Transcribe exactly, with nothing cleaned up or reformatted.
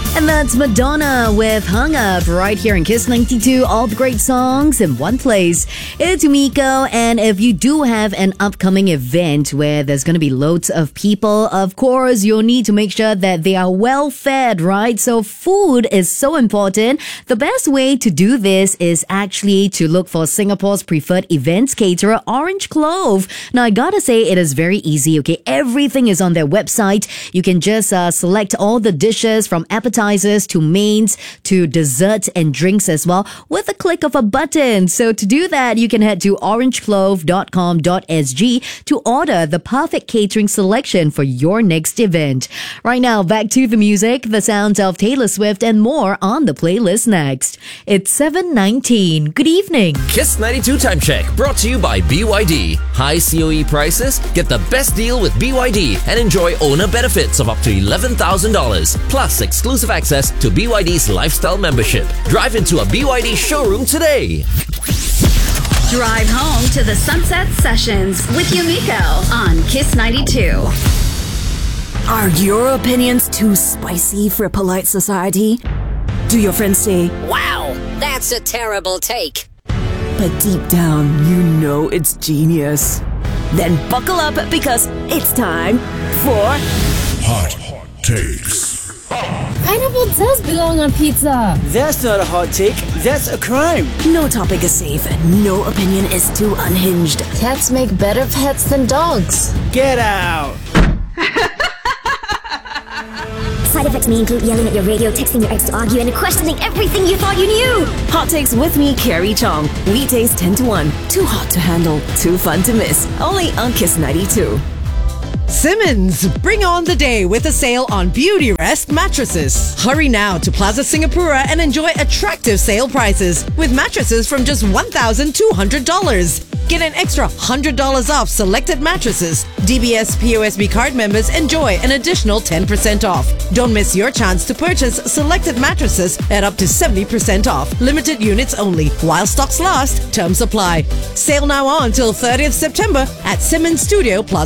And that's Madonna with Hung Up right here in Kiss ninety-two. All the great songs in one place. It's Umiko, and if you do have an upcoming event where there's going to be loads of people, of course, you'll need to make sure that they are well fed, right? So food is so important. The best way to do this is actually to look for Singapore's preferred events caterer, Orange Clove. Now, I gotta say, it is very easy, okay? Everything is on their website. You can just uh, select all the dishes from appetizers to mains to desserts and drinks as well with a click of a button. So to do that, you can head to orange clove dot com dot s g to order the perfect catering selection for your next event. Right now, back to the music, the sounds of Taylor Swift and more on the playlist next. It's seven nineteen. Good evening. Kiss ninety-two Time Check brought to you by B Y D. High C O E prices? Get the best deal with B Y D and enjoy owner benefits of up to eleven thousand dollars plus exclusive access to B Y D's lifestyle membership. Drive into a B Y D showroom today. Drive home to the Sunset Sessions with Umiko on Kiss ninety-two. Are your opinions too spicy for a polite society? Do your friends say, "Wow, that's a terrible take"? But deep down, you know it's genius. Then buckle up because it's time for Hot Takes. Pineapple does belong on pizza. That's not a hot take, that's a crime. No topic is safe, no opinion is too unhinged. Cats make better pets than dogs. Get out. Side effects may include yelling at your radio, texting your ex to argue, and questioning everything you thought you knew. Hot Takes with me, Carrie Chong. Weekdays ten to one. Too hot to handle, too fun to miss. Only on Kiss ninety-two. Simmons, bring on the day with a sale on Beauty Rest mattresses. Hurry now to Plaza Singapura and enjoy attractive sale prices with mattresses from just one thousand two hundred dollars. Get an extra one hundred dollars off selected mattresses. D B S P O S B card members enjoy an additional ten percent off. Don't miss your chance to purchase selected mattresses at up to seventy percent off. Limited units only. While stocks last, terms apply. Sale now on till thirtieth September at Simmons Studio Plaza